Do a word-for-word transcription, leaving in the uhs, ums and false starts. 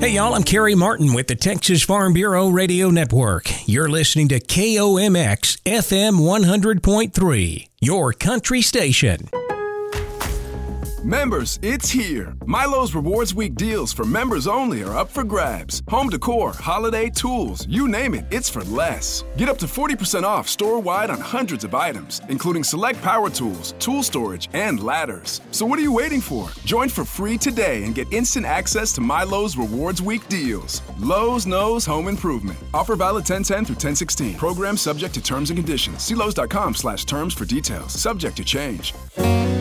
Hey y'all, I'm Kerry Martin with the Texas Farm Bureau Radio Network. You're listening to K O M X F M one hundred point three, your country station. Members, it's here. Milo's Rewards Week deals for members only are up for grabs. Home decor, holiday, tools, you name it, it's for less. Get up to forty percent off store-wide on hundreds of items, including select power tools, tool storage, and ladders. So what are you waiting for? Join for free today and get instant access to Milo's Rewards Week deals. Lowe's knows home improvement. Offer valid ten ten through ten sixteen. Program subject to terms and conditions. See Lowe's dot com slash terms for details. Subject to change.